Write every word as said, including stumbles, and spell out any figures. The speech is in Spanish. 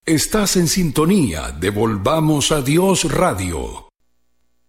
Estás en sintonía de Volvamos a Dios Radio.